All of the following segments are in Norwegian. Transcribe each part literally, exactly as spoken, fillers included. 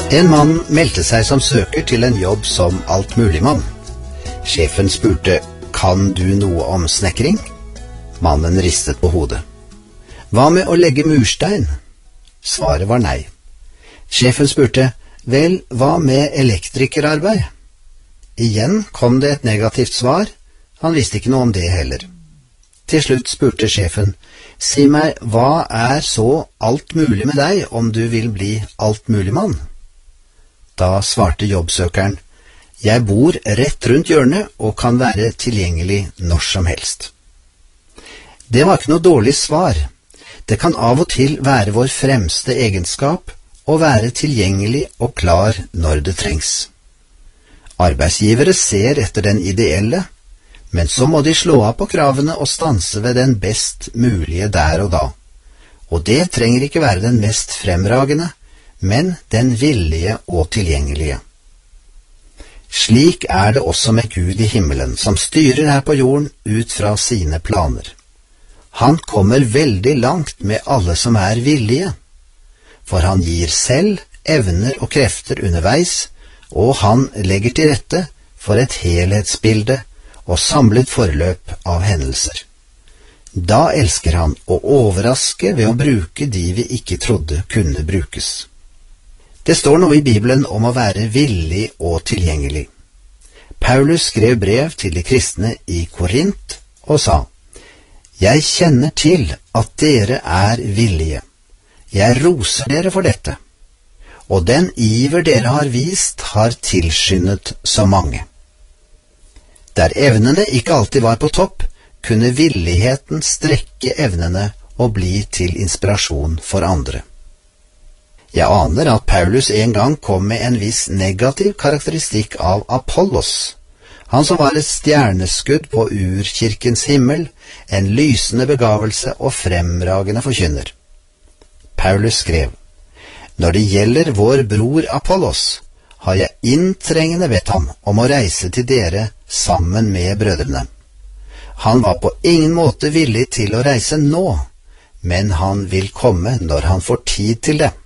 En mann meldte seg som søker til en jobb som altmuligmann. Sjefen spurte, kan du noe om snekring? Mannen ristet på hodet. Hva med å legge murstein? Svaret var nei. Sjefen spurte, vel, hva med elektrikerarbeid? Igjen kom det et negativt svar. Han visste ikke noe om det heller. Til slutt spurte sjefen, si meg, hva er så alt mulig med deg om du vil bli altmuligmann? Da svarte jobbsøkeren, jeg bor rett rundt hjørnet og kan være tilgjengelig når som helst. Det var ikke noe dårlig svar. Det kan av og til være vår fremste egenskap å være tilgjengelig og klar når det trengs. Arbeidsgivere ser etter den ideelle, men så må de slå av på kravene og stanse ved den best mulige der og da. Og det trenger ikke være den mest fremragende, men den villige og tilgjengelige. Slik er det også med Gud i himmelen, som styrer her på jorden ut fra sine planer. Han kommer veldig langt med alle som er villige, for han gir selv evner og krefter underveis, og han legger til rette for et helhetsbilde og samlet forløp av hendelser. Da elsker han å overraske ved å bruke de vi ikke trodde kunne brukes. Det står noe i Bibelen om å være villig og tilgjengelig. Paulus skrev brev til de kristne i Korint og sa, jeg kjenner til at dere er villige. Jeg roser dere for dette. Og den iver dere har vist har tilskyndet så mange. Der evnene ikke alltid var på topp, kunne villigheten strekke evnene og bli til inspirasjon for andre. Jeg aner at Paulus en gang kom med en viss negativ karakteristikk av Apollos, han som var et stjerneskudd på urkirkens himmel, en lysende begavelse og fremragende forkynner. Paulus skrev, når det gjelder vår bror Apollos, har jeg inntrengende bedt ham om å reise til dere sammen med brødrene. Han var på ingen måte villig til å reise nå, men han vil komme når han får tid til det.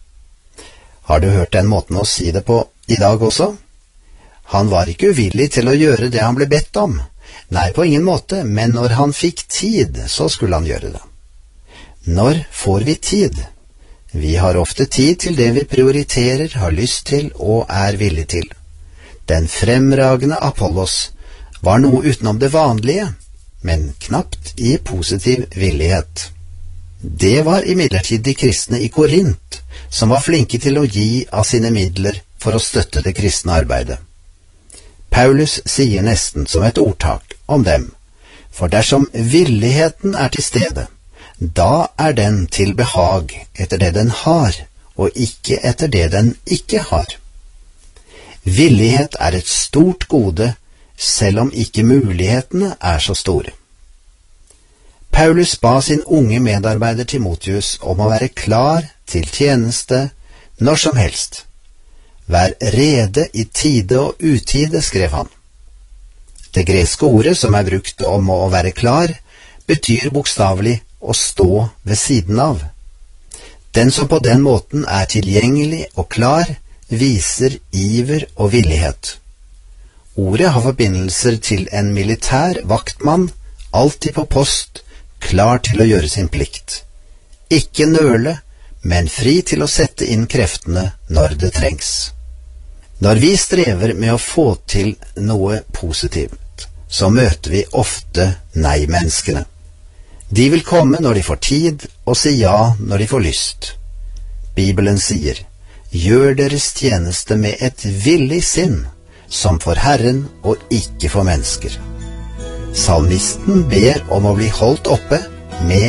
Har du hørt den måten å si det på i dag også? Han var ikke uvillig til å gjøre det han ble bedt om. Nei, på ingen måte, men når han fikk tid, så skulle han gjøre det. Når får vi tid? Vi har ofte tid til det vi prioriterer, har lyst til og er villig til. Den fremragende Apollos var noe utenom det vanlige, men knapt i positiv villighet. Det var imidlertid de kristne i Korint, som var flinke til å gi av sine midler for å støtte det kristne arbeidet. Paulus sier nesten som et ordtak om dem, for dersom villigheten er til stede, da er den til behag etter det den har, og ikke etter det den ikke har. Villighet er et stort gode, selv om ikke mulighetene er så store. Paulus ba sin unge medarbeider Timotheus om å være klar til tjeneste når som helst. Vær rede i tide og utide, skrev han. Det greske ordet som er brukt om å være klar, betyr bokstavelig å stå ved siden av. Den som på den måten er tilgjengelig og klar, viser iver og villighet. Ordet har forbindelser til en militær vaktmann, alltid på post, klar til å gjøre sin plikt. Ikke nøle, men fri til å sette inn kreftene når det trengs. Når vi strever med å få til noe positivt, så møter vi ofte nei-menneskene. De vil komme når de får tid, og si ja når de får lyst. Bibelen sier, gjør deres tjeneste med et villig sinn, som for Herren og ikke for mennesker. Salmisten ber om å bli holdt oppe med